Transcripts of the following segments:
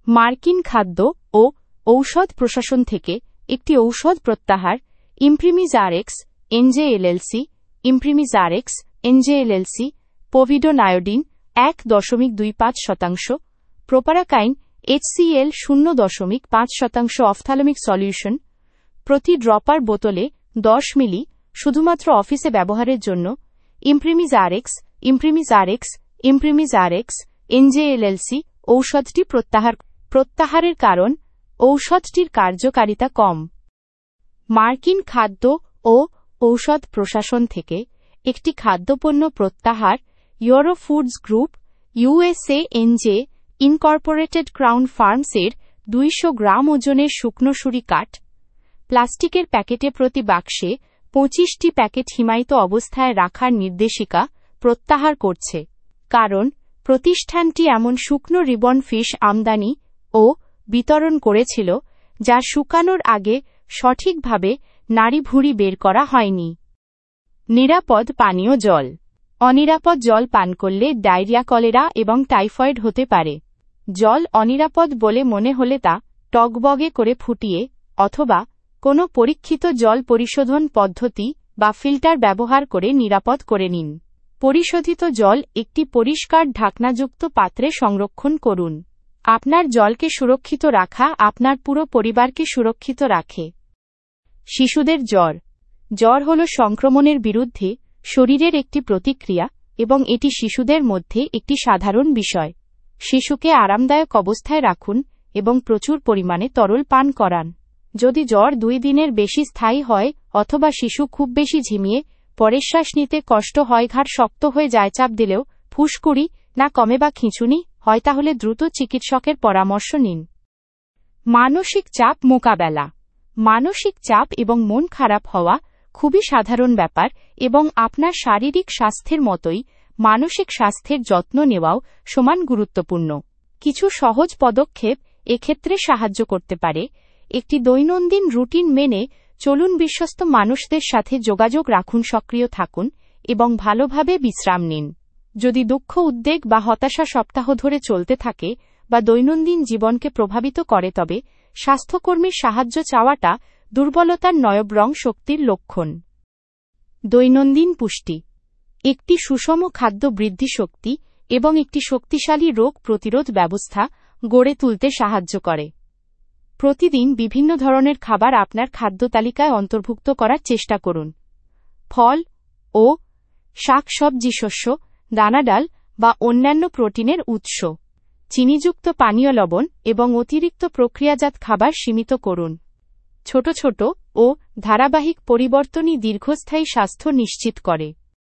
মার্কিন খাদ্য ও ঔষধ প্রশাসন থেকে একটি ঔষধ প্রত্যাহার, ইমপ্রিমিজারেক্স NJ LLC, ইমপ্রিমিজারেক্স NJ LLC, পোভিডোনায়োডিন 1.25%, প্রোপারাকাইন HCl 0.5% ophthalmic solution প্রতি ড্রপার বোতলে 10 মিলি শুধুমাত্র অফিসে ব্যবহারের জন্য। ইমপ্রিমিজারেক্স, ইমপ্রিমিজারেক্স, ইমপ্রিমিজারেক্স এনজে এলএলসি ঔষধটি প্রত্যাহারের কারণ, ঔষধটির কার্যকারিতা কম। মার্কিন খাদ্য ও ঔষধ প্রশাসন থেকে একটি খাদ্যপণ্য প্রত্যাহার, euro foods group USA NJ Incorporated crown ফার্মসের 200 গ্রাম ওজনের শুকনো ছুরি-কাঠ প্লাস্টিকের প্যাকেটে প্রতি বাক্সে 25টি প্যাকেট হিমায়িত অবস্থায় রাখার নির্দেশিকা প্রত্যাহার করছে। কারণ, প্রতিষ্ঠানটি এমন শুকনো রিবন ফিশ আমদানি ও বিতরণ করেছিল যা শুকানোর আগে সঠিকভাবে নাড়িভুঁড়ি বের করা হয়নি। নিরাপদ পানীয় জল। অনিরাপদ জল পান করলে ডায়রিয়া, কলেরা এবং টাইফয়েড হতে পারে। জল অনিরাপদ বলে মনে হলে তা টগবগে করে ফুটিয়ে অথবা কোনো পরীক্ষিত জল পরিশোধন পদ্ধতি বা ফিল্টার ব্যবহার করে নিরাপদ করে নিন। পরিশোধিত জল একটি পরিষ্কার ঢাকনাযুক্ত পাত্রে সংরক্ষণ করুন। আপনার জলকে সুরক্ষিত রাখা আপনার পুরো পরিবারকে সুরক্ষিত রাখে। শিশুদের জ্বর। জ্বর হলো সংক্রমণের বিরুদ্ধে শরীরের একটি প্রতিক্রিয়া এবং এটি শিশুদের মধ্যে একটি সাধারণ বিষয়। শিশুকে আরামদায়ক অবস্থায় রাখুন এবং প্রচুর পরিমাণে তরল পান করান। যদি জ্বর 2 দিনের বেশি স্থায়ী হয় অথবা শিশু খুব বেশি ঝিমিয়ে পরে শ্বাস নিতে কষ্ট হয়, ঘাড় শক্ত হয়ে যায়, চাপ দিলেও ফুসকুড়ি না কমে বা খিঁচুনি হয়, তাহলে দ্রুত চিকিৎসকের পরামর্শ নিন। মানসিক চাপ মোকাবেলা। মানসিক চাপ এবং মন খারাপ হওয়া খুবই সাধারণ ব্যাপার এবং আপনার শারীরিক স্বাস্থ্যের মতোই মানসিক স্বাস্থ্যের যত্ন নেওয়াও সমান গুরুত্বপূর্ণ। কিছু সহজ পদক্ষেপ এক্ষেত্রে সাহায্য করতে পারে। একটি দৈনন্দিন রুটিন মেনে চলুন, বিশ্বস্ত মানুষদের সাথে যোগাযোগ রাখুন, সক্রিয় থাকুন এবং ভালোভাবে বিশ্রাম নিন। যদি দুঃখ, উদ্বেগ বা হতাশা সপ্তাহ ধরে চলতে থাকে বা দৈনন্দিন জীবনকে প্রভাবিত করে, তবে স্বাস্থ্যকর্মীর সাহায্য চাওয়াটা দুর্বলতার নয় বরং শক্তির লক্ষণ। দৈনন্দিন পুষ্টি। একটি সুষম খাদ্য বৃদ্ধি শক্তি এবং একটি শক্তিশালী রোগ প্রতিরোধ ব্যবস্থা গড়ে তুলতে সাহায্য করে। প্রতিদিন বিভিন্ন ধরনের খাবার আপনার খাদ্যতালিকায় অন্তর্ভুক্ত করার চেষ্টা করুন। ফল ও শাকসবজি, শস্য, দানাদার বা অন্যান্য প্রোটিনের উৎস। চিনিযুক্ত পানীয়, লবণ এবং অতিরিক্ত প্রক্রিয়াজাত খাবার সীমিত করুন। ছোট ছোট ও ধারাবাহিক পরিবর্তনই দীর্ঘস্থায়ী স্বাস্থ্য নিশ্চিত করে।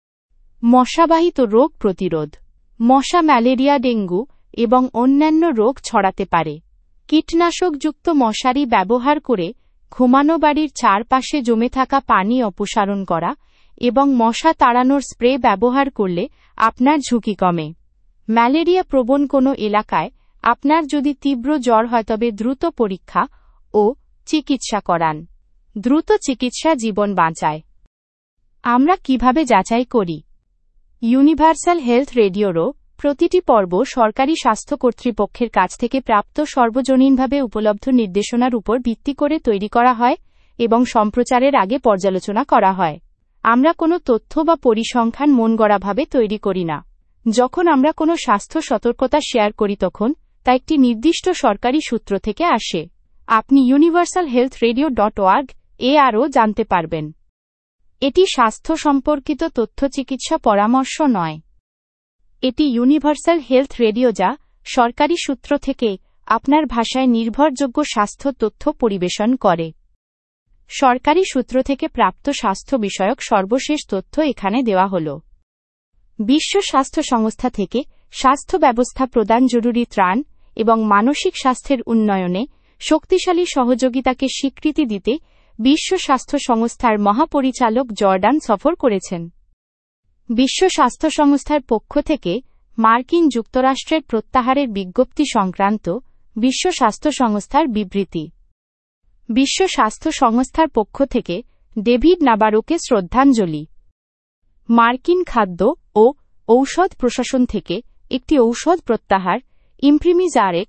মশাবাহিত রোগ প্রতিরোধ। মশা ম্যালেরিয়া, ডেঙ্গু এবং অন্যান্য রোগ ছড়াতে পারে। কীটনাশকযুক্ত মশারি ব্যবহার করে ঘুমানো, বাড়ির চারপাশে জমে থাকা পানি অপসারণ করা এবং মশা তাড়ানোর স্প্রে ব্যবহার করলে আপনার ঝুঁকি কমে। ম্যালেরিয়া প্রবণ কোনো এলাকায় আপনার যদি তীব্র জ্বর হয়, তবে দ্রুত পরীক্ষা ও চিকিৎসা করান। দ্রুত চিকিৎসা জীবন বাঁচায়। আমরা কিভাবে যাচাই করি? ইউনিভার্সাল হেলথ রেডিওরও প্রতিটি পর্ব সরকারি স্বাস্থ্য কর্তৃপক্ষের কাছ থেকে প্রাপ্ত সর্বজনীনভাবে উপলব্ধ নির্দেশনার উপর ভিত্তি করে তৈরি করা হয় এবং সম্প্রচারের আগে পর্যালোচনা করা হয়। আমরা কোনো তথ্য বা পরিসংখ্যান মনগড়াভাবে তৈরি করি না। যখন আমরা কোনো স্বাস্থ্য সতর্কতা শেয়ার করি, তখন তা একটি নির্দিষ্ট সরকারি সূত্র থেকে আসে। আপনি universalhealthradio.org-এ আরও জানতে পারবেন। এটি স্বাস্থ্য সম্পর্কিত তথ্য, চিকিৎসা পরামর্শ নয়। এটি ইউনিভার্সাল হেলথ রেডিও, যা সরকারি সূত্র থেকে আপনার ভাষায় নির্ভরযোগ্য স্বাস্থ্য তথ্য পরিবেশন করে। সরকারি সূত্র থেকে প্রাপ্ত স্বাস্থ্য বিষয়ক সর্বশেষ তথ্য এখানে দেওয়া হল। বিশ্ব স্বাস্থ্য সংস্থা থেকে স্বাস্থ্য ব্যবস্থা প্রদান, জরুরি ত্রাণ এবং মানসিক স্বাস্থ্যের উন্নয়নে শক্তিশালী সহযোগিতাকে স্বীকৃতি দিতে বিশ্ব স্বাস্থ্য সংস্থার মহাপরিচালক জর্ডান সফর করেছেন। বিশ্ব স্বাস্থ্য সংস্থার পক্ষ থেকে মার্কিন যুক্তরাষ্ট্রের প্রত্যাহারের বিজ্ঞপ্তি সংক্রান্ত বিশ্ব স্বাস্থ্য সংস্থার বিবৃতি। বিশ্ব স্বাস্থ্য সংস্থার পক্ষ থেকে ডেভিড নাবারোকে শ্রদ্ধাঞ্জলি। মার্কিন খাদ্য ও ঔষধ প্রশাসন থেকে একটি ঔষধ প্রত্যাহার, ইমপ্রিমিজারেক্স